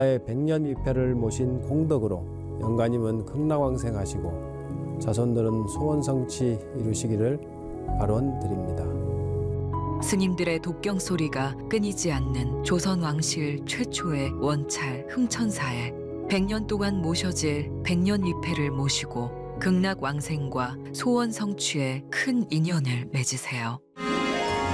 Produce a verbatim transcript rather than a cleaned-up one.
백년위패를 모신 공덕으로 영가님은 극락왕생하시고 자손들은 소원성취 이루시기를 발원드립니다. 스님들의 독경 소리가 끊이지 않는 조선 왕실 최초의 원찰 흥천사에 백 년 동안 모셔질 백년위패를 모시고 극락왕생과 소원 성취에 큰 인연을 맺으세요.